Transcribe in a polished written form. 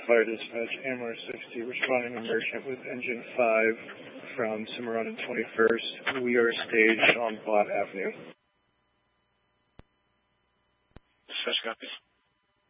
Fire Dispatch, AMR 60, responding emergent with engine 5 from Cimarron and 21st. We are staged on Bott Avenue. Dispatch copies.